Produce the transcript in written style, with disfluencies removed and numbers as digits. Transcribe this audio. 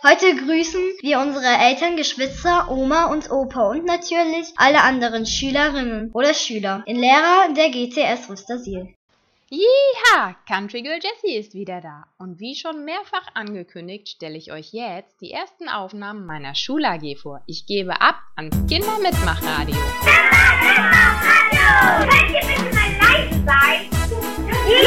Heute grüßen wir unsere Eltern, Geschwister, Oma und Opa und natürlich alle anderen Schülerinnen oder Schüler, den Lehrer der GTS Rüstersiel. Jeha! Country Girl Jessie ist wieder da. Und wie schon mehrfach angekündigt, stelle ich euch jetzt die ersten Aufnahmen meiner Schul-AG vor. Ich gebe ab ans Kindermitmachradio. Kindermitmachradio! Könnt ihr bitte mal leise sein?